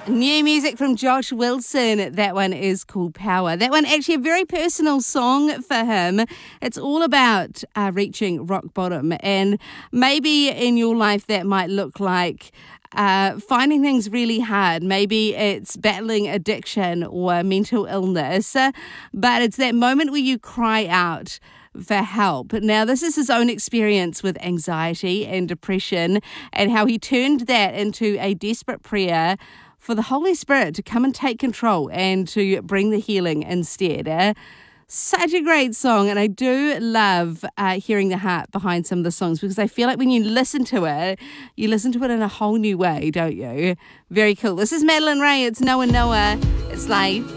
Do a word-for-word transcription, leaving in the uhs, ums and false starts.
New music from Josh Wilson. That one is called Power. That one actually a very personal song for him. It's all about uh, reaching rock bottom. And maybe in your life that might look like uh, finding things really hard. Maybe it's battling addiction or mental illness. Uh, but it's that moment where you cry out for help. Now, this is his own experience with anxiety and depression and how he turned that into a desperate prayer for the Holy Spirit to come and take control and to bring the healing instead. Uh, such a great song, and I do love uh, hearing the heart behind some of the songs because I feel like when you listen to it, you listen to it in a whole new way, don't you? Very cool. This is Madeline Ray. It's Noah Noah. It's live.